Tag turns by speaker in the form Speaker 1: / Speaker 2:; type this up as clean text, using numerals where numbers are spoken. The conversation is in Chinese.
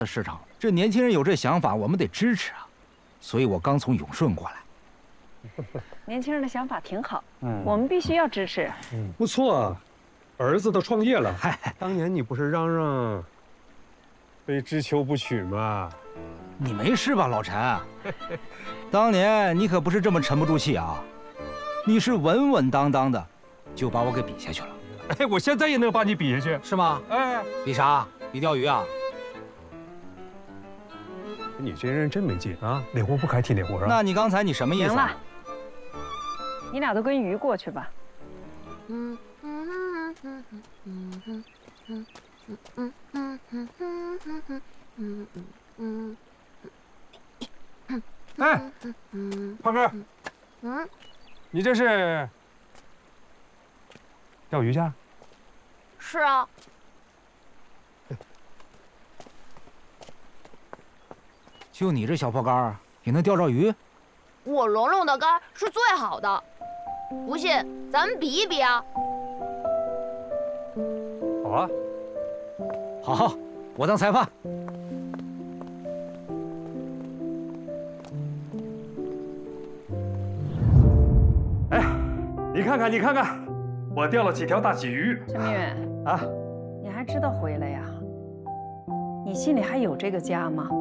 Speaker 1: 市场，这年轻人有这想法，我们得支持啊。所以我刚从永顺过来。
Speaker 2: 年轻人的想法挺好，我们必须要支持。
Speaker 3: 不错，儿子都创业了。当年你不是嚷嚷非知秋不娶吗？
Speaker 1: 你没事吧，老陈？当年你可不是这么沉不住气啊，你是稳稳当当的，就把我给比下去了。
Speaker 3: 哎，我现在也能把你比下去，
Speaker 1: 是吗？
Speaker 3: 哎，
Speaker 1: 比啥？比钓鱼啊？
Speaker 3: 你这人真没劲啊！哪壶不开提哪壶啊？
Speaker 1: 那你刚才你什么意思？
Speaker 2: 行了，你俩都跟鱼过去吧。
Speaker 3: 哎，胖哥，你这是钓鱼去？
Speaker 4: 是啊，
Speaker 1: 就你这小破竿也能钓着鱼？
Speaker 4: 我龙龙的竿是最好的，不信咱们比一比啊！
Speaker 3: 好啊，
Speaker 1: 好，我当裁判。
Speaker 3: 哎，你看看，你看看，我钓了几条大鲫鱼。
Speaker 2: 陈明远
Speaker 3: 啊，
Speaker 2: 你还知道回来呀？你心里还有这个家吗？